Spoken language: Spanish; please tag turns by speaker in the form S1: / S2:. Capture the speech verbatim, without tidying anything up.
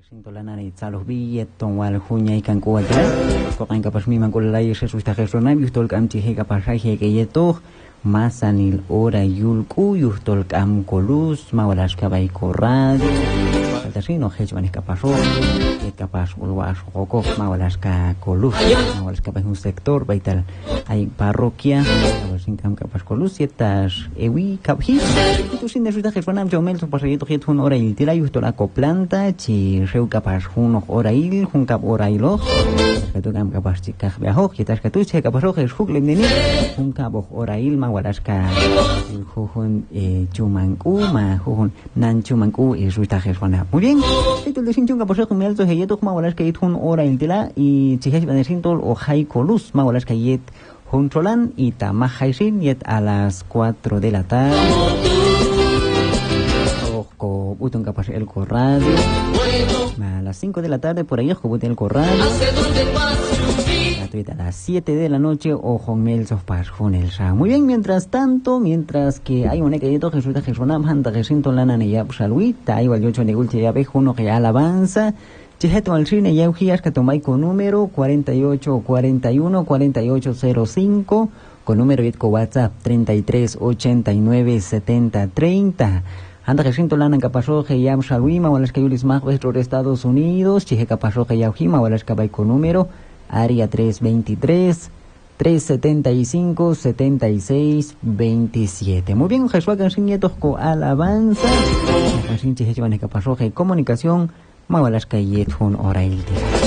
S1: Sintolana ni tsalos billeton wal hunya ikan kuat ya. Kok kan kapas mi mangkul lai sesus ta gesona yustol kam chi he kapas he ke yeto masanil ora yulku yustol kam kolus mawalas kabai korad. Tasino hech manis kapaso et kapas ulwas kokok mawalas ka kolus mawalas kapas un sector baital hay parroquia sin kam kapas kolus yetas ewi kaphi tu sin de suta gesona jomel so pasayeto het hun ora il tira yustol akoplanta chi reu kapas hun ora il hun kap ora ilo tu kam kapas chi kah beho yetas ka tu che kapaso ges huk lemneni hun kap ora il mawalas ka hun e chumanku ma hun nan chumanku e suta gesona. Muy bien, esto le sintió un caposo con el toje yeto mawalas que un hora el tela y chijas van sintol o hay colus mawalas que yet juntolan y tamajaisin yet a las cuatro de la tarde. Ojo, butón caposo el corradio. A las cinco de la tarde por ahí ojo butón el corradio. A las siete de la noche ojo mel sofpas con el sa. Muy bien, mientras tanto, mientras que hay un equidito Jesús de Jesús hanta que siento lana ne ya saludita, hay igual yo negulche ya ve uno que ya alabanza. Chejeto al cine ya ujías que tomai con número cuarenta y ocho cuarenta y uno cuarenta y ocho cero cinco con número y con WhatsApp treinta y tres ochenta y nueve setenta treinta. Anda que siento lana que pasó que ya saludima o las que yo les más vuestros Estados Unidos, cheje que pasó que ya ujima o las que vai con número área tres veintitrés, tres setenta y cinco, setenta y seis, veintisiete. Muy bien, Jesús que sin nietos con alabanza. Sin cheje van a pasó que comunicación, mawalas que yet hon ora el día.